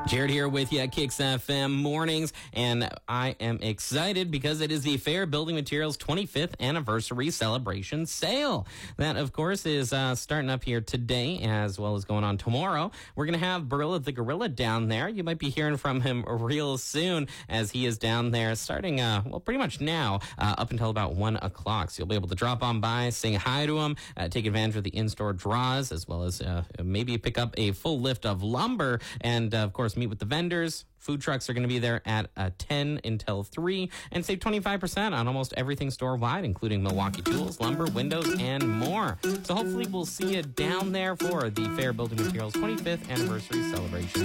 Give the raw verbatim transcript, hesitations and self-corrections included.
Jared here with you at Kicks F M Mornings, and I am excited because it is the Fair Building Materials twenty-fifth Anniversary Celebration Sale. That, of course, is uh, starting up here today as well as going on tomorrow. We're going to have Barilla the Gorilla down there. You might be hearing from him real soon as he is down there starting, uh, well, pretty much now uh, up until about one o'clock. So you'll be able to drop on by, say hi to him, uh, take advantage of the in-store draws, as well as uh, maybe pick up a full lift of lumber and, uh, of course, meet with the vendors. Food trucks are going to be there at uh, ten until three and save twenty-five percent on almost everything store-wide, including Milwaukee tools, lumber, windows, and more. So hopefully we'll see you down there for the Fair Building Materials twenty-fifth Anniversary Celebration.